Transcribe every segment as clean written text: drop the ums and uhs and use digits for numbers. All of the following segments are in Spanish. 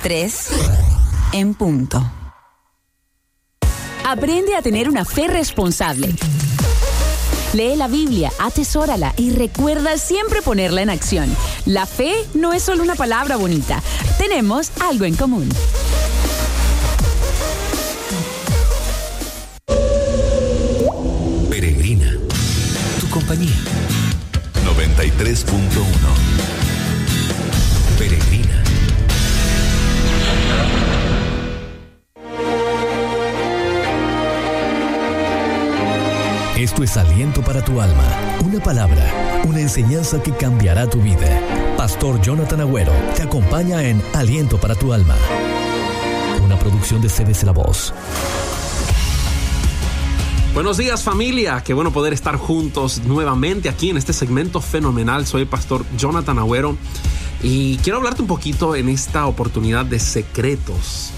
3 en punto. Aprende a tener una fe responsable. Lee la Biblia, atesórala y recuerda siempre ponerla en acción. La fe no es solo una palabra bonita. Tenemos algo en común. Peregrina, tu compañía. 93.1. Peregrina. Esto es Aliento para tu alma, una palabra, una enseñanza que cambiará tu vida. Pastor Jonathan Agüero te acompaña en Aliento para tu alma, una producción de CBC La Voz. Buenos días, familia, qué bueno poder estar juntos nuevamente aquí en este segmento fenomenal. Soy Pastor Jonathan Agüero y quiero hablarte un poquito en esta oportunidad de secretos.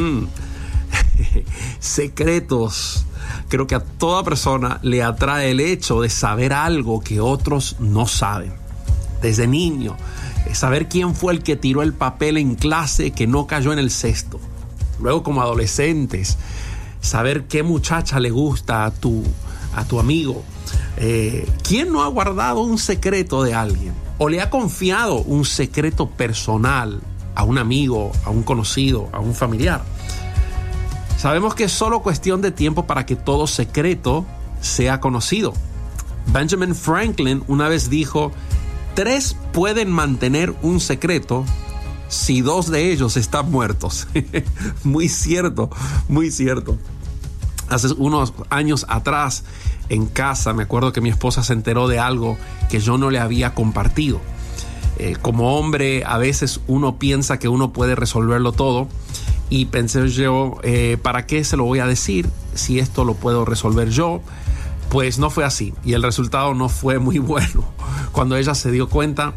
Secretos. Creo que a toda persona le atrae el hecho de saber algo que otros no saben. Desde niño, saber quién fue el que tiró el papel en clase que no cayó en el cesto. Luego, como adolescentes, saber qué muchacha le gusta a tu amigo. ¿Quién no ha guardado un secreto de alguien? ¿O le ha confiado un secreto personal a un amigo, a un conocido, a un familiar? Sabemos que es solo cuestión de tiempo para que todo secreto sea conocido. Benjamin Franklin una vez dijo: 3 pueden mantener un secreto si 2 de ellos están muertos. Muy cierto, muy cierto. Hace unos años atrás, en casa, me acuerdo que mi esposa se enteró de algo que yo no le había compartido. Como hombre, a veces uno piensa que uno puede resolverlo todo. Y pensé yo, ¿para qué se lo voy a decir si esto lo puedo resolver yo? Pues no fue así y el resultado no fue muy bueno. Cuando ella se dio cuenta,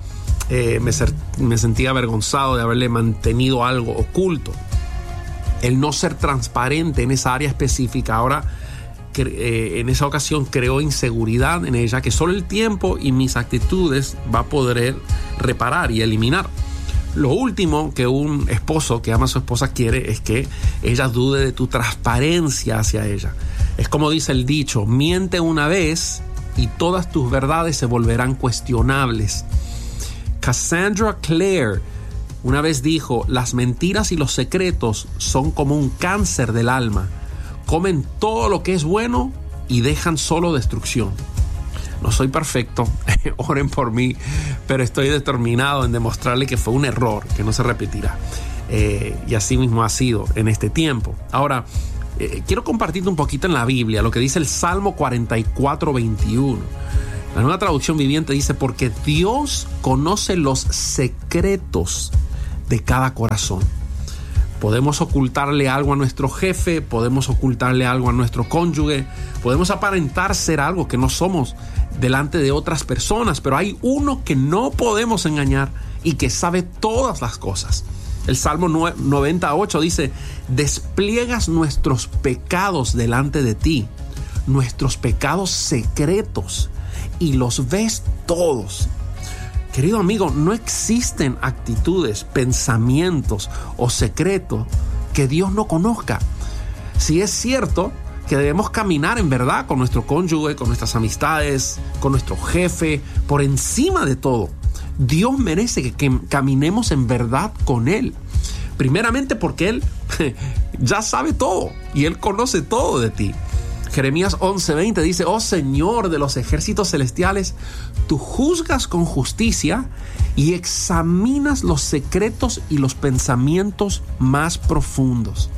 me sentí avergonzado de haberle mantenido algo oculto. El no ser transparente en esa área específica ahora, en esa ocasión, creó inseguridad en ella que solo el tiempo y mis actitudes va a poder reparar y eliminar. Lo último que un esposo que ama a su esposa quiere es que ella dude de tu transparencia hacia ella. Es como dice el dicho: miente una vez y todas tus verdades se volverán cuestionables. Cassandra Clare una vez dijo: las mentiras y los secretos son como un cáncer del alma. Comen todo lo que es bueno y dejan solo destrucción. No soy perfecto, oren por mí, pero estoy determinado en demostrarle que fue un error, que no se repetirá. Y así mismo ha sido en este tiempo. Ahora, quiero compartirte un poquito en la Biblia lo que dice el Salmo 44:21. La Nueva Traducción Viviente dice: porque Dios conoce los secretos de cada corazón. Podemos ocultarle algo a nuestro jefe, podemos ocultarle algo a nuestro cónyuge, podemos aparentar ser algo que no somos delante de otras personas, pero hay uno que no podemos engañar y que sabe todas las cosas. El Salmo 98 dice: despliegas nuestros pecados delante de ti, nuestros pecados secretos, y los ves todos. Querido amigo, no existen actitudes, pensamientos o secretos que Dios no conozca. Si es cierto que debemos caminar en verdad con nuestro cónyuge, con nuestras amistades, con nuestro jefe, por encima de todo, Dios merece que caminemos en verdad con Él. Primeramente porque Él ya sabe todo y Él conoce todo de ti. Jeremías 11:20 dice: oh Señor de los ejércitos celestiales, tú juzgas con justicia y examinas los secretos y los pensamientos más profundos.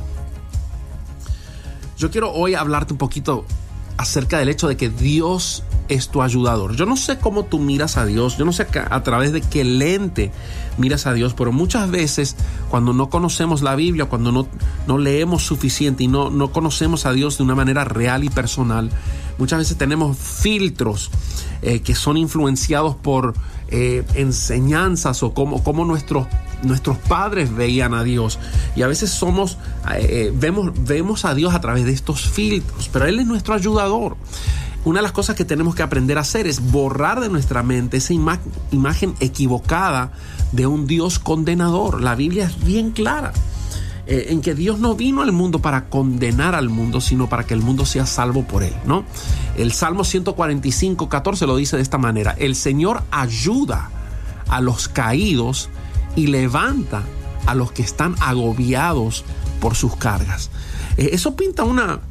Yo quiero hoy hablarte un poquito acerca del hecho de que Dios es tu ayudador. Yo no sé cómo tú miras a Dios, yo no sé a través de qué lente miras a Dios, pero muchas veces cuando no conocemos la Biblia, cuando no leemos suficiente y no conocemos a Dios de una manera real y personal, muchas veces tenemos filtros que son influenciados por enseñanzas o cómo nuestros padres veían a Dios, y a veces vemos a Dios a través de estos filtros, pero Él es nuestro ayudador. Una de las cosas que tenemos que aprender a hacer es borrar de nuestra mente esa imagen equivocada de un Dios condenador. La Biblia es bien clara. en que Dios no vino al mundo para condenar al mundo, sino para que el mundo sea salvo por él, ¿no? El Salmo 145:14 lo dice de esta manera: el Señor ayuda a los caídos y levanta a los que están agobiados por sus cargas. Eso pinta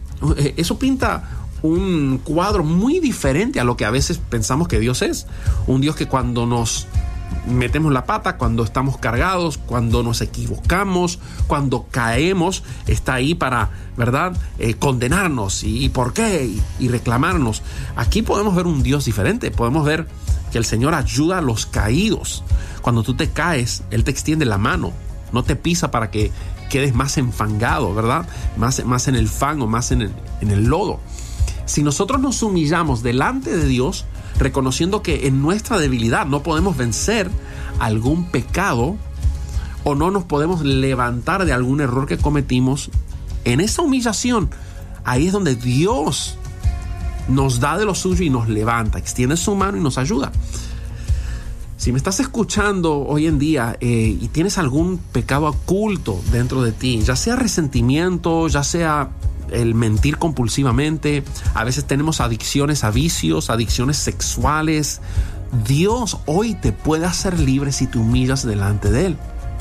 un cuadro muy diferente a lo que a veces pensamos que Dios es. Un Dios que cuando nos metemos la pata, cuando estamos cargados, cuando nos equivocamos, cuando caemos, está ahí para, ¿verdad?, condenarnos y por qué y reclamarnos. Aquí podemos ver un Dios diferente. Podemos ver que el Señor ayuda a los caídos. Cuando tú te caes, Él te extiende la mano, no te pisa para que quedes más enfangado, ¿verdad? Más en el fango, más en el lodo. Si nosotros nos humillamos delante de Dios, reconociendo que en nuestra debilidad no podemos vencer algún pecado o no nos podemos levantar de algún error que cometimos, en esa humillación, ahí es donde Dios nos da de lo suyo y nos levanta, extiende su mano y nos ayuda. Si me estás escuchando hoy en día y tienes algún pecado oculto dentro de ti, ya sea resentimiento, ya sea el mentir compulsivamente, a veces tenemos adicciones a vicios, adicciones sexuales, Dios hoy te puede hacer libre si te humillas delante de Él.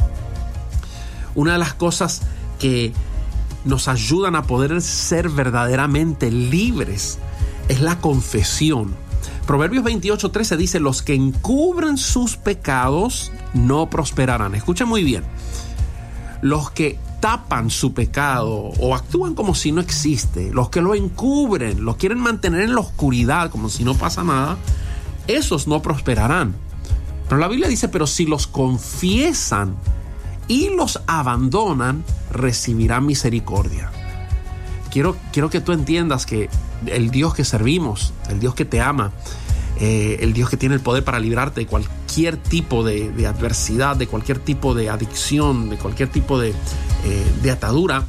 Una de las cosas que nos ayudan a poder ser verdaderamente libres es la confesión. Proverbios 28:13 dice: los que encubren sus pecados no prosperarán. Escucha muy bien. Los que tapan su pecado o actúan como si no existe, los que lo encubren, lo quieren mantener en la oscuridad como si no pasa nada, esos no prosperarán. Pero la Biblia dice: pero si los confiesan y los abandonan, recibirán misericordia. Quiero que tú entiendas que el Dios que servimos, el Dios que te ama, el Dios que tiene el poder para librarte de cualquier tipo de adversidad, de cualquier tipo de adicción, de cualquier tipo de atadura,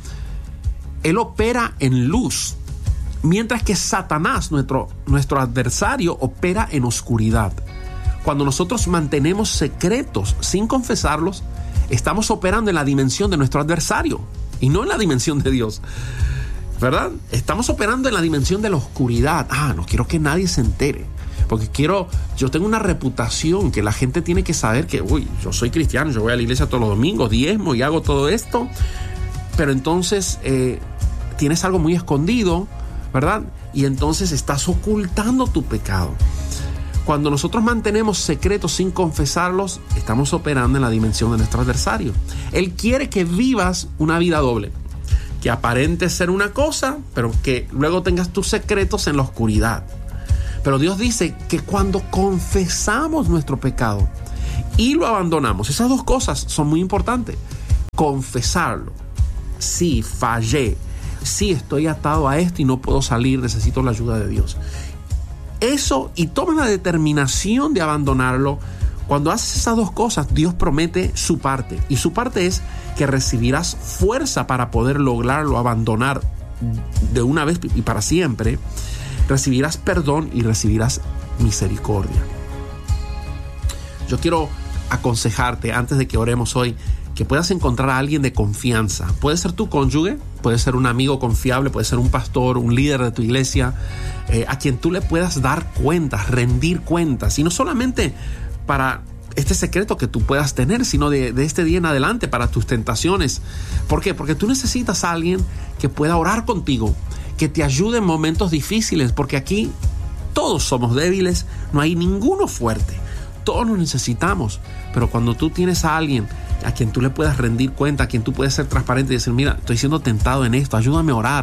Él opera en luz, mientras que Satanás, nuestro adversario, opera en oscuridad. Cuando nosotros mantenemos secretos sin confesarlos, estamos operando en la dimensión de nuestro adversario y no en la dimensión de Dios, ¿verdad? Estamos operando en la dimensión de la oscuridad. No quiero que nadie se entere, porque yo tengo una reputación que la gente tiene que saber que, yo soy cristiano, yo voy a la iglesia todos los domingos, diezmo y hago todo esto, pero entonces tienes algo muy escondido, ¿verdad? Y entonces estás ocultando tu pecado. Cuando nosotros mantenemos secretos sin confesarlos, estamos operando en la dimensión de nuestro adversario. Él quiere que vivas una vida doble, que aparentes ser una cosa, pero que luego tengas tus secretos en la oscuridad. Pero Dios dice que cuando confesamos nuestro pecado y lo abandonamos, esas dos cosas son muy importantes. Confesarlo: sí, fallé, sí, estoy atado a esto y no puedo salir, necesito la ayuda de Dios. Eso, y toma la determinación de abandonarlo. Cuando haces esas dos cosas, Dios promete su parte, y su parte es que recibirás fuerza para poder lograrlo, abandonar de una vez y para siempre. Recibirás perdón y recibirás misericordia. Yo quiero aconsejarte, antes de que oremos hoy, que puedas encontrar a alguien de confianza. Puede ser tu cónyuge, puede ser un amigo confiable, puede ser un pastor, un líder de tu iglesia, a quien tú le puedas dar cuentas, rendir cuentas, y no solamente para este secreto que tú puedas tener, sino de este día en adelante para tus tentaciones. ¿Por qué? Porque tú necesitas a alguien que pueda orar contigo, que te ayude en momentos difíciles, porque aquí todos somos débiles, no hay ninguno fuerte, todos nos necesitamos. Pero cuando tú tienes a alguien a quien tú le puedas rendir cuenta, a quien tú puedes ser transparente y decir: mira, estoy siendo tentado en esto, ayúdame a orar,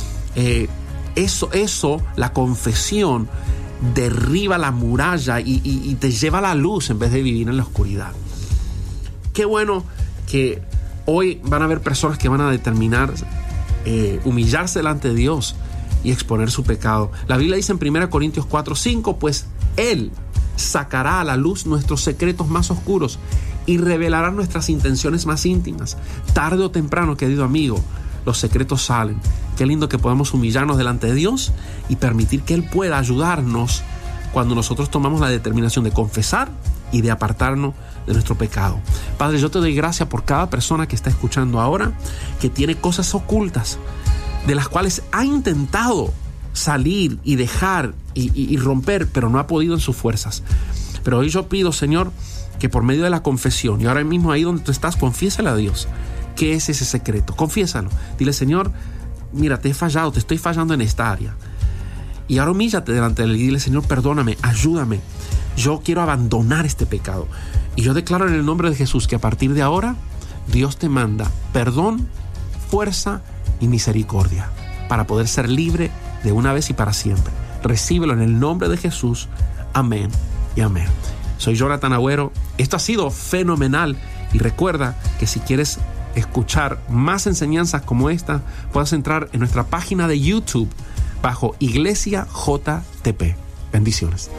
eso, la confesión derriba la muralla y te lleva a la luz en vez de vivir en la oscuridad. Qué bueno que hoy van a haber personas que van a determinar humillarse delante de Dios y exponer su pecado. La Biblia dice en 1 Corintios 4:5: pues Él sacará a la luz nuestros secretos más oscuros y revelará nuestras intenciones más íntimas. Tarde o temprano, querido amigo, los secretos salen. Qué lindo que podamos humillarnos delante de Dios y permitir que Él pueda ayudarnos cuando nosotros tomamos la determinación de confesar y de apartarnos de nuestro pecado. Padre, yo te doy gracias por cada persona que está escuchando ahora, que tiene cosas ocultas, de las cuales ha intentado salir y dejar y romper, pero no ha podido en sus fuerzas. Pero hoy yo pido, Señor, que por medio de la confesión, y ahora mismo ahí donde tú estás, confiésale a Dios qué es ese secreto. Confiésalo. Dile: Señor, mira, te he fallado, te estoy fallando en esta área. Y ahora humíllate delante de él y dile: Señor, perdóname, ayúdame. Yo quiero abandonar este pecado. Y yo declaro en el nombre de Jesús que a partir de ahora Dios te manda perdón, fuerza y misericordia para poder ser libre de una vez y para siempre. Recíbelo en el nombre de Jesús. Amén y amén. Soy Jonathan Agüero. Esto ha sido fenomenal. Y recuerda que si quieres escuchar más enseñanzas como esta, puedes entrar en nuestra página de YouTube bajo Iglesia JTP. Bendiciones.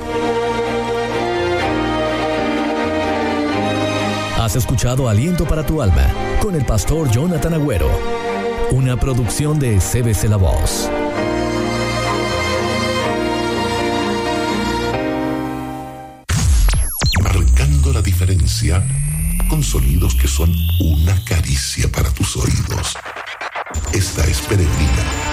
Has escuchado Aliento para tu Alma con el pastor Jonathan Agüero, una producción de CBC La Voz. Marcando la diferencia con sonidos que son una caricia para tus oídos. Esta es Peregrina